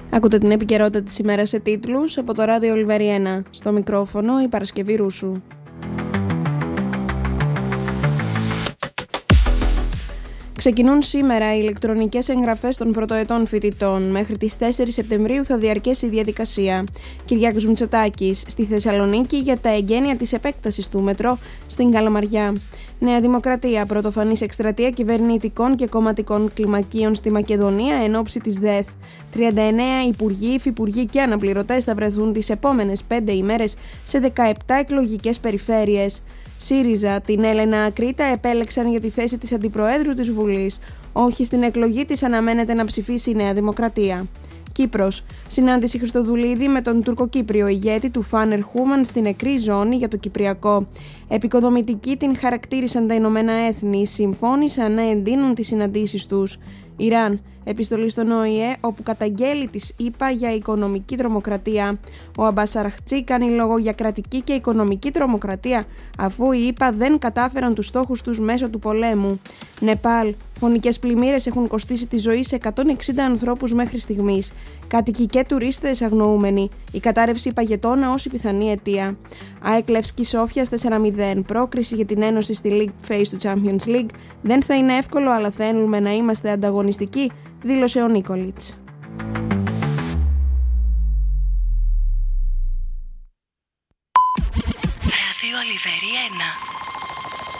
Ακούτε την επικαιρότητα της ημέρας σε τίτλους από το ράδιο Ολιβεριένα. Στο μικρόφωνο η Παρασκευή Ρούσου. Ξεκινούν σήμερα οι ηλεκτρονικές εγγραφές των πρωτοετών φοιτητών. Μέχρι τις 4 Σεπτεμβρίου θα διαρκέσει η διαδικασία. Κυριάκος Μητσοτάκης στη Θεσσαλονίκη για τα εγγένεια της επέκτασης του μετρό στην Καλαμαριά. Νέα Δημοκρατία, πρωτοφανής εκστρατεία κυβερνητικών και κομματικών κλιμακίων στη Μακεδονία εν ώψη της ΔΕΘ. 39 υπουργοί, υφυπουργοί και αναπληρωτές θα βρεθούν τις επόμενες 5 ημέρες σε 17 εκλογικές περιφέρειες. ΣΥΡΙΖΑ, την Έλενα Ακρίτα επέλεξαν για τη θέση της Αντιπροέδρου της Βουλής. Όχι στην εκλογή της αναμένεται να ψηφίσει η Νέα Δημοκρατία. Κύπρος. Συνάντηση Χριστοδουλίδη με τον τουρκοκύπριο ηγέτη του Φάνερ Χούμαν στην νεκρή ζώνη για το Κυπριακό. Επικοδομητική την χαρακτήρισαν τα Ηνωμένα Έθνη, συμφώνησαν να εντείνουν τις συναντήσεις τους. Ιράν. Επιστολή στον ΟΗΕ όπου καταγγέλει της ΗΠΑ για οικονομική τρομοκρατία. Ο Αμπάς Αραχτζή κάνει λόγο για κρατική και οικονομική τρομοκρατία αφού οι ΗΠΑ δεν κατάφεραν τους στόχους τους μέσω του πολέμου. Νεπάλ. Φωνικές πλημμύρες έχουν κοστίσει τη ζωή σε 160 ανθρώπους μέχρι στιγμής. Κάτοικοι και τουρίστες αγνοούμενοι. Η κατάρρευση παγετώνα ως η πιθανή αιτία. ΑΕΚ Λεύσκη Σόφιας 4-0. Πρόκριση για την Ένωση στη League Phase του Champions League. Δεν θα είναι εύκολο, αλλά θέλουμε να είμαστε ανταγωνιστικοί, δήλωσε ο Νίκολιτς.